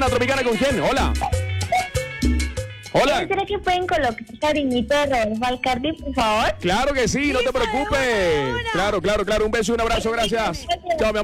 Tropicana, ¿con quién? Hola. Hola. ¿Será que pueden colocar cariñito de Rodolfo Alcardi, por favor? Claro que sí, no te preocupes. Claro. Un beso y un abrazo, gracias. Chao, mi amor.